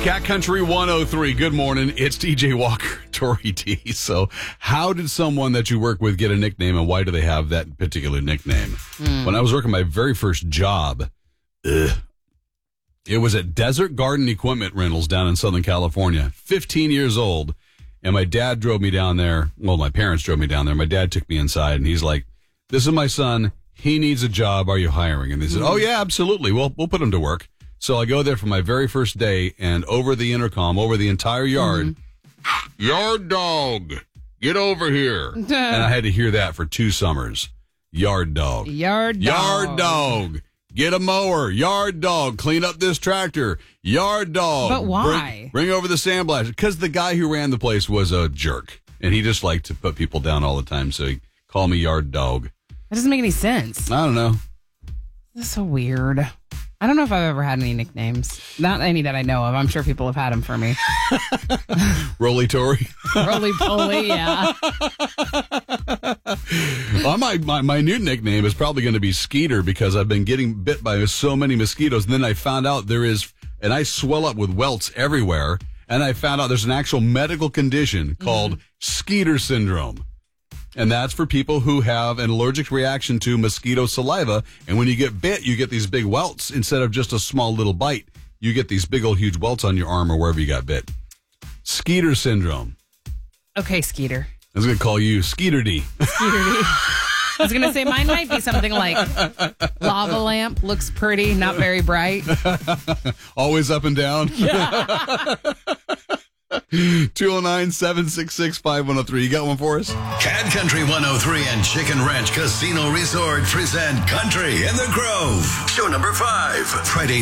Cat Country 103. Good morning. It's TJ Walker, Tori T. So, how did someone that you work with get a nickname, and why do they have that particular nickname? When I was working my very first job, it was at Desert Garden Equipment Rentals down in Southern California. 15 years old, and my dad drove me down there. Well, my parents drove me down there. My dad took me inside, and he's like, "This is my son. He needs a job. Are you hiring?" And they said, "Oh, yeah, absolutely. We'll put him to work." So I go there for my very first day, and over the intercom, over the entire yard, "Yard dog, get over here." And I had to hear that for 2 summers. Yard dog. Yard dog. Yard dog. Get a mower. Yard dog. Clean up this tractor. Yard dog. But why? Bring over the sandblaster. Because the guy who ran the place was a jerk, and he just liked to put people down all the time, so he called me Yard dog. That doesn't make any sense. I don't know. That's so weird. I don't know if I've ever had any nicknames. Not any that I know of. I'm sure people have had them for me. Roly Tory. Roly-poly, yeah. Well, my new nickname is probably going to be Skeeter, because I've been getting bit by so many mosquitoes. And then I found out and I swell up with welts everywhere. And I found out there's an actual medical condition called Skeeter syndrome. And that's for people who have an allergic reaction to mosquito saliva. And when you get bit, you get these big welts. Instead of just a small little bite, you get these big old huge welts on your arm or wherever you got bit. Skeeter syndrome. Okay, Skeeter. I was going to call you Skeeter D. Skeeter D. I was going to say mine might be something like lava lamp, looks pretty, not very bright. Always up and down. Yeah. 209-766-5103. You got one for us? Cat Country 103 and Chicken Ranch Casino Resort present Country in the Grove. Show number 5, Friday,